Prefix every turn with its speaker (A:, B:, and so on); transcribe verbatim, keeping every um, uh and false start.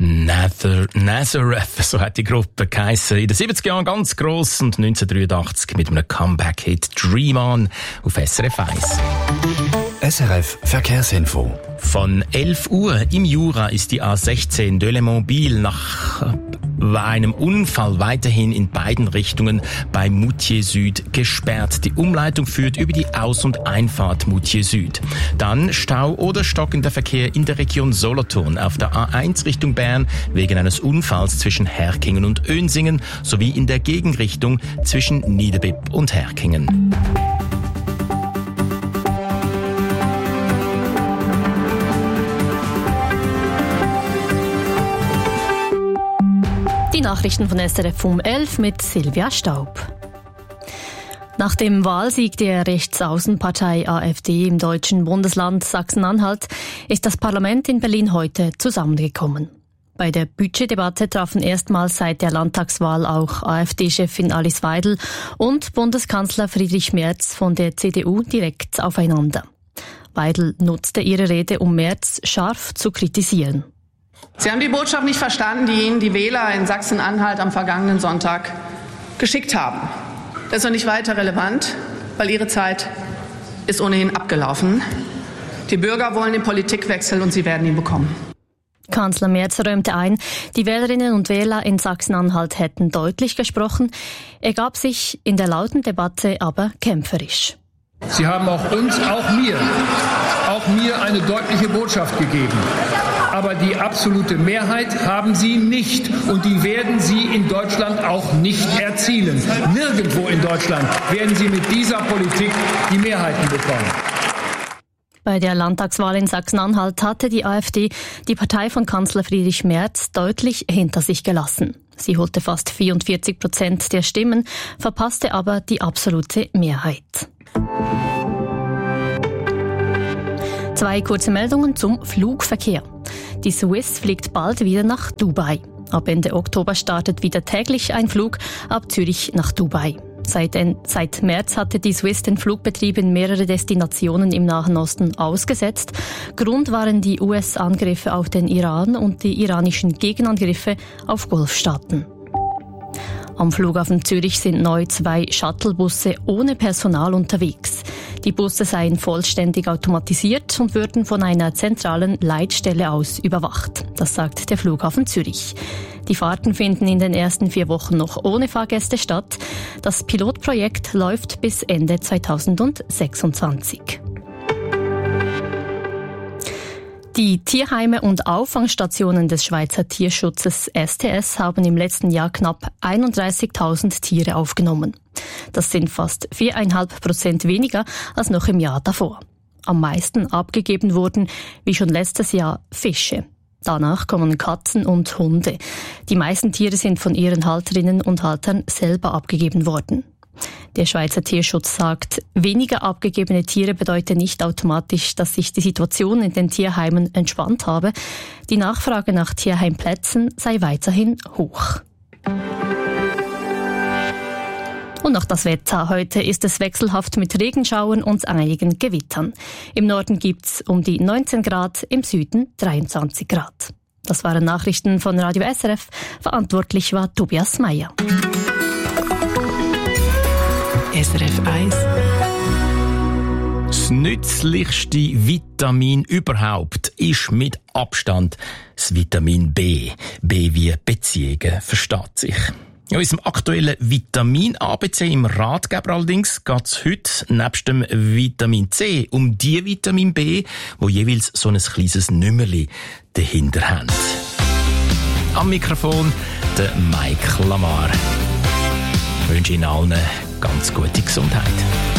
A: Nazar- Nazareth, so hat die Gruppe geheissen. In den siebziger Jahren ganz gross und neunzehnhundertdreiundachtzig mit einem Comeback-Hit «Dream On» auf S R F eins.
B: S R F Verkehrsinfo.
A: Von elf Uhr im Jura ist die A sechzehn de Le Mans-Biel nach einem Unfall weiterhin in beiden Richtungen bei Moutier Süd gesperrt. Die Umleitung führt über die Aus- und Einfahrt Moutier Süd. Dann Stau oder stockender Verkehr in der Region Solothurn auf der A eins Richtung Bern wegen eines Unfalls zwischen Herkingen und Önsingen sowie in der Gegenrichtung zwischen Niederbipp und Herkingen.
C: Die Nachrichten von S R F um elf mit Silvia Staub. Nach dem Wahlsieg der Rechtsaußenpartei AfD im deutschen Bundesland Sachsen-Anhalt ist das Parlament in Berlin heute zusammengekommen. Bei der Budgetdebatte trafen erstmals seit der Landtagswahl auch AfD-Chefin Alice Weidel und Bundeskanzler Friedrich Merz von der C D U direkt aufeinander. Weidel nutzte ihre Rede, um Merz scharf zu kritisieren.
D: Sie haben die Botschaft nicht verstanden, die Ihnen die Wähler in Sachsen-Anhalt am vergangenen Sonntag geschickt haben. Das ist noch nicht weiter relevant, weil Ihre Zeit ist ohnehin abgelaufen. Die Bürger wollen den Politikwechsel und sie werden ihn bekommen.
C: Kanzler Merz räumte ein, die Wählerinnen und Wähler in Sachsen-Anhalt hätten deutlich gesprochen. Er gab sich in der lauten Debatte aber kämpferisch.
E: Sie haben auch uns, auch mir, auch mir eine deutliche Botschaft gegeben. Aber die absolute Mehrheit haben Sie nicht und die werden Sie in Deutschland auch nicht erzielen. Nirgendwo in Deutschland werden Sie mit dieser Politik die Mehrheiten bekommen.
C: Bei der Landtagswahl in Sachsen-Anhalt hatte die AfD die Partei von Kanzler Friedrich Merz deutlich hinter sich gelassen. Sie holte fast vierundvierzig Prozent der Stimmen, verpasste aber die absolute Mehrheit. Zwei kurze Meldungen zum Flugverkehr. Die Swiss fliegt bald wieder nach Dubai. Ab Ende Oktober startet wieder täglich ein Flug ab Zürich nach Dubai. Seit, seit März hatte die Swiss den Flugbetrieb in mehrere Destinationen im Nahen Osten ausgesetzt. Grund waren die U S-Angriffe auf den Iran und die iranischen Gegenangriffe auf Golfstaaten. Am Flughafen Zürich sind neu zwei Shuttlebusse ohne Personal unterwegs. Die Busse seien vollständig automatisiert und würden von einer zentralen Leitstelle aus überwacht. Das sagt der Flughafen Zürich. Die Fahrten finden in den ersten vier Wochen noch ohne Fahrgäste statt. Das Pilotprojekt läuft bis Ende zweitausendsechsundzwanzig. Die Tierheime und Auffangstationen des Schweizer Tierschutzes S T S haben im letzten Jahr knapp einunddreißigtausend Tiere aufgenommen. Das sind fast viereinhalb Prozent weniger als noch im Jahr davor. Am meisten abgegeben wurden, wie schon letztes Jahr, Fische. Danach kommen Katzen und Hunde. Die meisten Tiere sind von ihren Halterinnen und Haltern selber abgegeben worden. Der Schweizer Tierschutz sagt, weniger abgegebene Tiere bedeutet nicht automatisch, dass sich die Situation in den Tierheimen entspannt habe. Die Nachfrage nach Tierheimplätzen sei weiterhin hoch. Und noch das Wetter. Heute ist es wechselhaft mit Regenschauern und einigen Gewittern. Im Norden gibt's um die neunzehn Grad, im Süden dreiundzwanzig Grad. Das waren Nachrichten von Radio S R F. Verantwortlich war Tobias Meyer.
B: S R F eins.
A: Das nützlichste Vitamin überhaupt ist mit Abstand das Vitamin B. B wie Beziehungen, versteht sich. In unserem aktuellen Vitamin-A B C im Ratgeber allerdings geht es heute nebst dem Vitamin C um die Vitamin B, wo jeweils so ein kleines Nümmerli dahinter haben. Am Mikrofon der Mike Lamar. Ich wünsche Ihnen allen ganz gute Gesundheit.